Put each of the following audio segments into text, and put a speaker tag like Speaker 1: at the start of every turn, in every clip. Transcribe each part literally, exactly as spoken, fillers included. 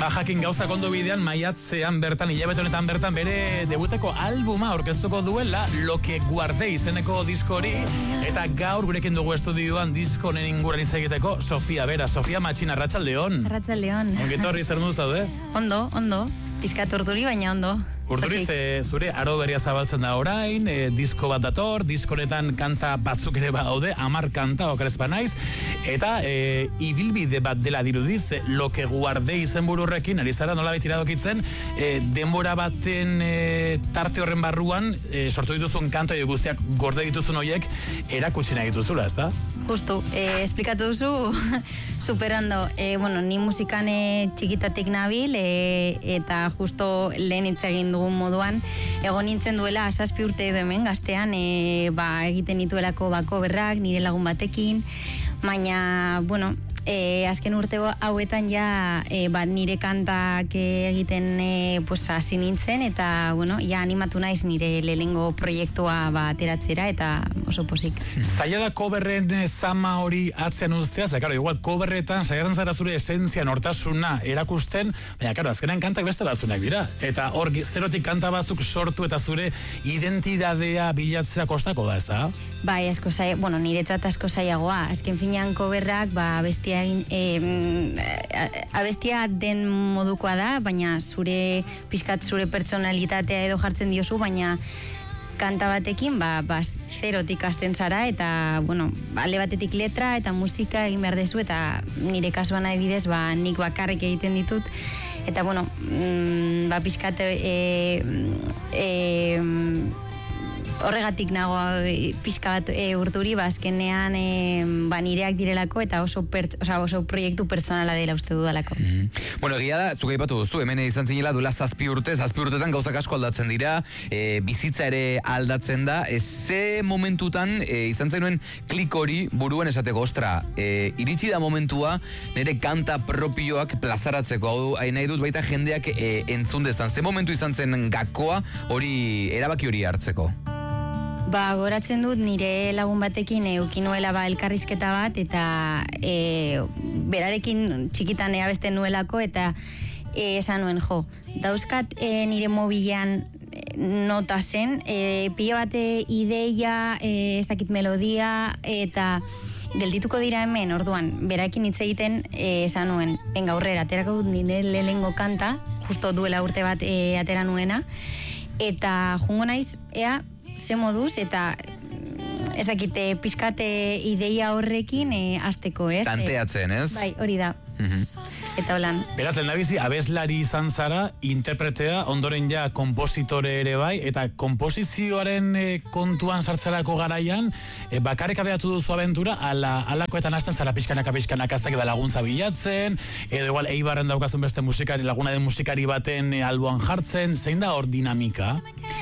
Speaker 1: Ba, jakin gauza kondo bidean, maiatzean bertan, hilabete honetan bertan, bere debuteko albuma aurkeztuko duela, Lo que guardé izeneko disko hori, eta gaur gurekin dugu estudioan disko honen inguruan hitz egiteko, Sofia Bera. Sofia Matxina, arratsaldeon.
Speaker 2: Arratsaldeon.
Speaker 1: Ongetorri zer modu zaude?
Speaker 2: Ondo, ondo. Pizkat urduri, baina ondo.
Speaker 1: Urduriz, e, zure aro berria zabaltzen da orain, e, disko bat dator, diskonetan kanta batzuk ere baude, amar kanta okerez banaiz, eta e, ibilbide bat dela dirudiz, e, Lo que guardé izen bururrekin, ari zara nola baitira dokitzen, e, denbora baten e, tarte horren barruan, e, sortu dituzun kanta edo guztiak gorde dituzun horiek, erakutsi nahi dituzula, ezta?
Speaker 2: Justu, eh, esplikatu duzu superando, eh, bueno, ni musikan eh, txikitatik nabil, eh, eta justo lehen hitz egin dugun moduan, egon nintzen duela zazpi urte edo hemen gaztean, eh, ba, egiten dituelako bako berrak, nire lagun batekin, baina, bueno, E, azken urte hauetan ja e, ba, nire kantak egiten e, pues, hasi nintzen eta bueno, ja animatu naiz nire lehenengo proiektua ba, ateratzera eta oso pozik.
Speaker 1: Zaila da coverren zama hori atzean uztea, zera, karo, igual coverretan saiatzen zara zure esentzia nortasuna erakusten, baina, karo, azkenean kantak beste batzunak dira, eta hor zerotik kanta batzuk sortu eta zure identidadea bilatzea kostako da, ez da?
Speaker 2: Bai, asko zai, bueno, niretzat asko zailagoa, azken finean coverrak, ba, bestia egin, e, abestia den modukoa da, baina zure, pixkat zure pertsonalitatea edo jartzen diozu, baina kanta batekin, ba, ba zerotik hasten zara, eta, bueno, alde batetik letra eta musika egin behar dezu, eta nire kasuan adibidez, ba, nik bakarrik egiten ditut, eta, bueno, mm, ba, pixkat, e, e, horregatik nago pixka bat e, urduri, ba, azkenean e, ba, nireak direlako eta oso, perts, oza, oso proiektu pertsonala dela uste dudalako.
Speaker 3: Mm-hmm. Bueno, egia da, zuka ipatu duzu, hemen izan zinela duela zazpi urte, zazpi urtetan gauzak asko aldatzen dira, e, bizitza ere aldatzen da, e, ze momentutan e, izan zenuen klik hori buruan esateko, ostra, e, iritsi da momentua nire kanta propioak plazaratzeko, hau hain nahi dut baita jendeak e, entzun dezan, ze momentu izan zen gakoa hori, erabaki hori hartzeko?
Speaker 2: Ba, goratzen dut nire lagun batekin eukinuela ba elkarrizketa bat eta e, berarekin txikitan eabesten nuelako eta e, esan nuen jo. Dauzkat e, nire mobilean nota zen, e, pila bate ideia, e, ez dakit melodia eta geldituko dira hemen, orduan, berarekin hitz egiten e, esan nuen, venga aurrera, aterako dut nire lehenengo kanta, justo duela urte bat e, atera nuena, eta jungo naiz, ea, ze moduz, eta ez dakite pizkate ideia horrekin e, azteko, ez?
Speaker 3: Tanteatzen, ez?
Speaker 2: Bai, hori da. Mm-hmm. Eta holan.
Speaker 1: Beraz, lehendabizi, abeslari izan zara, interpretea, ondoren ja kompositore ere bai, eta komposizioaren e, kontuan sartzerako garaian, e, bakarrik abeatu duzu abentura, ala, alakoetan hasten zara pixkanaka pixkanaka aztak da laguntza bilatzen, edo igual eibarren daukazun beste musikari, laguna den musikari baten e, alboan jartzen, zein da hor dinamika?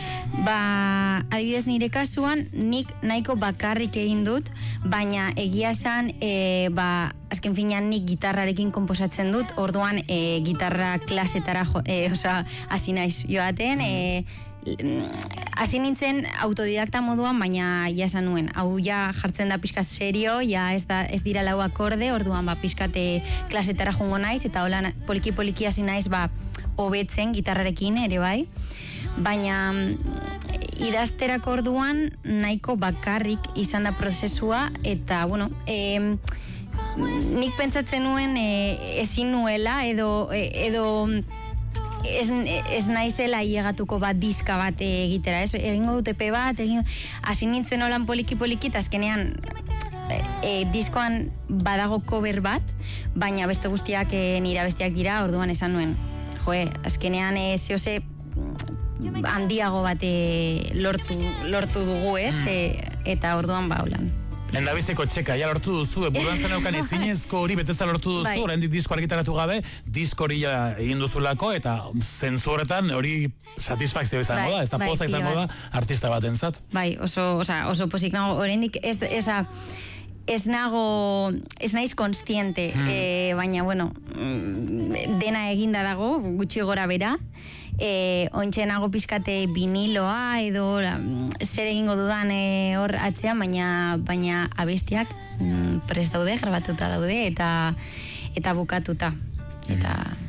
Speaker 2: Ba, adibidez nire kasuan, nik nahiko bakarrik egin dut, baina egia esan, e, ba, azken finean nik gitarrarekin konposatzen dut, orduan e, gitarra klasetara, e, oza, hasi naiz joaten, e, hasi nintzen autodidakta moduan, baina ja esan nuen, hau ja jartzen da pixkat serio, ja ez, da, ez dira lau akorde, orduan ba, pixkate klasetara jongo naiz, eta hola poliki-poliki hasi naiz, ba, hobetzen gitarrarekin ere bai, baina idazterako orduan nahiko bakarrik izan da prozesua, eta, bueno, e, nik pentsatzen nuen e, ezin nuela, edo, edo ez, ez naizela iegatuko bat diska bat egitera, ez? Egingo dut epe bat, egin, hasi nintzen holan poliki-poliki, eta azkenean e, diskoan badago cover bat, baina beste guztiak e, nire bestiak dira, orduan esan nuen, joe, azkenean e, zehose handiago bat e, lortu, lortu dugu, ez? Mm. E, eta orduan ba, holan.
Speaker 1: Lendabiziko txeka, ja lortu duzu, buruan zen eukan izinezko hori beteza lortu duzu, bai. Oraindik disko argitaratu gabe, disko hori ja egin duzulako, eta zentzu horretan hori satisfakzio izango bai, da, ez da bai, poza izango bai. Da artista bat entzat.
Speaker 2: Bai, oso, oza, oso pozik nago, oraindik ez, eza, ez nago, ez naiz konstiente, hmm. e, baina, bueno, dena eginda dago, gutxi gora bera, e, ointxe nago pizkate viniloa, edo zer egingo dudan e, hor atzean, baina, baina abestiak mm, prest daude, grabatuta daude, eta, eta bukatuta. Eta...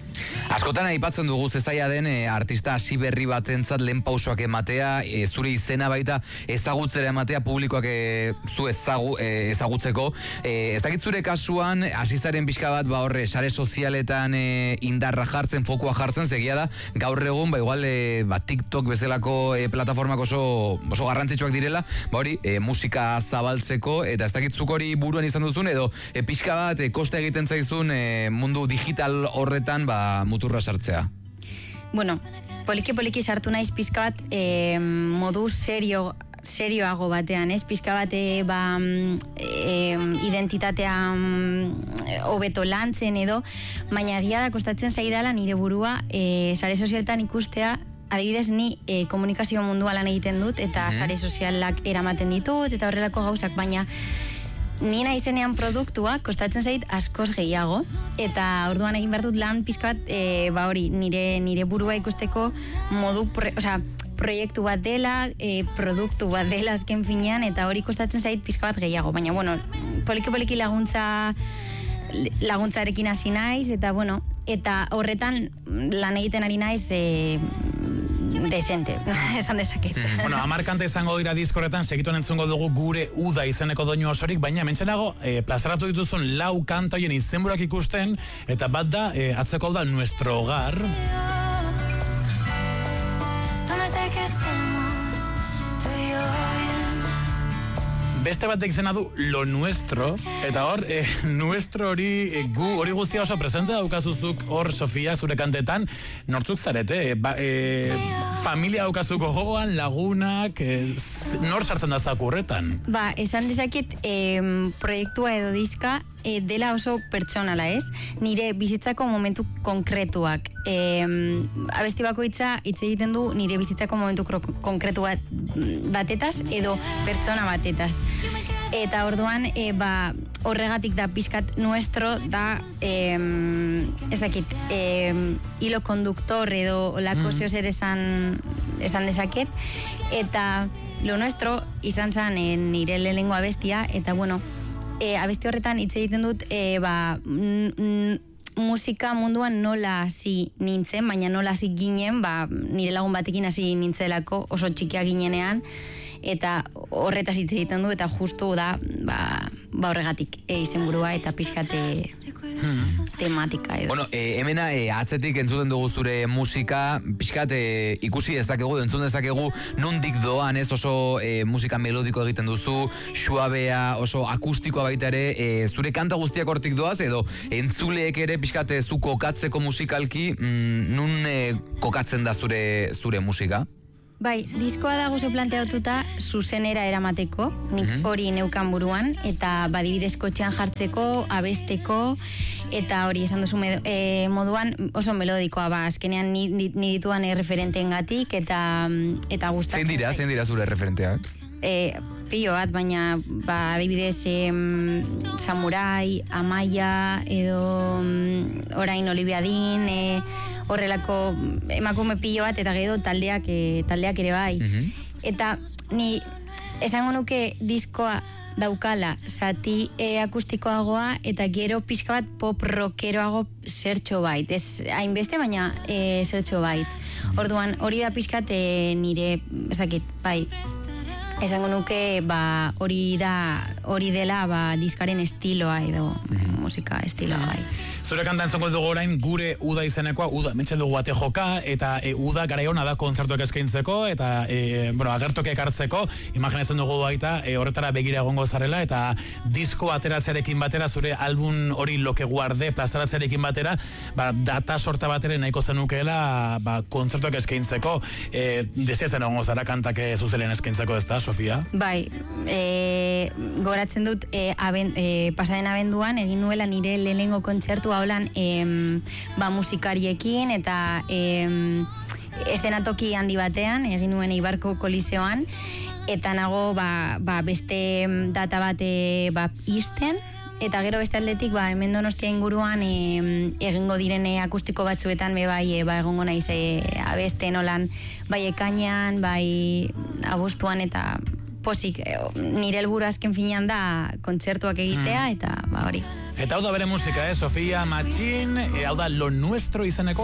Speaker 3: Askotan aipatzen dugu zezaia den e, artista hasi berri batentzat lehen pausoak ematea, e, zure izena baita ezagutzera ematea publikoak e, zu ezagu, e, ezagutzeko. E, ez dakit zure kasuan, hasizaren pixka bat, ba horre, sare sozialetan e, indarra jartzen, fokua jartzen, zegia da, gaur egun, ba igual, e, ba, TikTok bezalako e, plataformak oso, oso garrantzitsuak direla, ba hori, e, musika zabaltzeko, eta ez dakit zuk hori buruan izan duzun, edo e, pixka bat, e, koste egiten zaizun e, mundu digital horretan, ba, muturra sartzea.
Speaker 2: Bueno, poliki-poliki sartu naiz pizka bat e, modu serio serioago batean, ez? Pizka bat e, ba, e, identitatea hobeto lantzen edo, baina egia da kostatzen zaidala nire burua e, sare sozialetan ikustea. Adibidez, ni e, komunikazio mundua lan egiten dut, eta mm-hmm. sare sozialak eramaten ditut, eta horrelako gauzak, baina ni naizenean produktua kostatzen zait askoz gehiago, eta orduan egin behar dut lan pizka bat, e, ba hori, nire, nire burua ikusteko modu, pro, osea, proiektu bat dela, e, produktu bat dela azken finean, eta hori kostatzen zait pizka bat gehiago, baina bueno, poliki-poliki laguntza laguntzarekin hasi naiz, eta bueno, eta horretan lan egiten ari naiz e, desente, esan dezaket.
Speaker 1: Bueno, hamar kanta izango dira diskorretan, segituen entzungo dugu gure uda izeneko doinu osorik, baina mentxenago, e, plazaratu dituzun lau kanta hoien izenburak ikusten, eta bat da, e, atzeko da Nuestro Hogar. Beste batek izena du Lo Nuestro, eta hor, e, nuestro hori, e, gu hori guztia oso presente daukazuzuk hor, Sofia, zure kantetan, nortzuk zarete, e, ba, e, familia daukazuko gogoan, lagunak, e, nor sartzen da zakurretan?
Speaker 2: Ba, esan dezaket, e, proiektua edo diska, E, dela oso pertsonala, ez? Nire bizitzako momentu konkretuak. E, abesti bakoitza hitz egiten du nire bizitzako momentu konkretu bat, batetaz edo pertsona batetaz. Eta orduan, e, ba, horregatik da pixkat nuestro da, e, ez dakit, e, hilo konduktor edo olako mm. zeo zer esan, esan dezaket. Eta Lo Nuestro izan zen e, nire lehenengo abestia, eta bueno, E, abesti horretan hitz egiten dut e, ba, n- n- musika munduan nola hasi nintzen, baina nola hasi ginen, ba, nire lagun batekin hasi nintzelako oso txikia ginenean, eta horretaz hitz egiten du, eta justu da ba, ba horregatik e, izenburua eta pixkate hmm. tematika edo.
Speaker 3: Bueno, e, hemena e, atzetik entzuten dugu zure musika, pixkat e, ikusi dezakegu, entzun dezakegu nondik doan, ez oso e, musika melodiko egiten duzu, suabea, oso akustikoa baita ere, e, zure kanta guztiak hortik doaz, edo entzuleek ere pixkat zu kokatzeko musikalki, mm, nun e, kokatzen da zure, zure musika?
Speaker 2: Bai, diskoa da gozo planteatuta zuzenera eramateko, nik mm-hmm. hori neukan buruan, eta badibidez kotxean jartzeko, abesteko, eta hori esan duzu med- e, moduan oso melodikoa, ba, azkenean ni, ni, ni dituan referenteen gatik, eta, eta gustatzen.
Speaker 3: Zein dira, zein dira zure referenteak?
Speaker 2: E, pilo bat, baina ba, adibidez em, Samurai, Amaia, edo em, orain Olivia Dean, e, horrelako emakume pilo bat, eta gero taldeak, e, taldeak ere bai. Mm-hmm. Eta ni esango nuke diskoa daukala zati e, akustikoagoa, eta gero pixka bat pop rockeroago zertxo bait. Ez hainbeste, baina e, zertxo bait. Orduan, hori da pixkat e, nire, ezakit, bai, esango nuke, ba, hori da, hori dela, ba, diskaren estiloa edo mm-hmm. musika estiloa, bai.
Speaker 1: Zure kanta entzongo dugu orain gure uda izenekoa, uda, mentxen dugu bate joka, eta e, uda gara hona da kontzertuak eskaintzeko, eta e, bueno, agertoke ekartzeko, imaginatzen dugu baita, e, horretara begira egongo zarela, eta disko ateratzearekin batera, zure album hori loke guarde, plazaratzearekin batera, ba, data sorta batera nahiko zenukeela, ba, kontzertuak eskaintzeko, e, desiatzen egongo zara kantak zuzelen eskaintzeko, ez da, Sofia?
Speaker 2: Bai, e, goratzen dut, e, aben, e, pasaden abenduan, egin nuela nire lehenengo kontzertua holan em, ba, musikariekin, eta em, estenatoki handi batean, egin nuen Eibarko Koliseoan, eta nago ba, ba, beste data bate ba, izten, eta gero beste aldetik ba, hemen Donostia inguruan em, egingo direne akustiko batzuetan be bai, e, ba, egongo naiz e, abeste nolan, bai ekainan, bai abuztuan, eta posik, e, nire helburu azken finean da kontzertuak egitea, eta ba hori.
Speaker 1: Eta hau da bere musika, eh? Sofia Matxin, e, hau da Lo Nuestro izeneko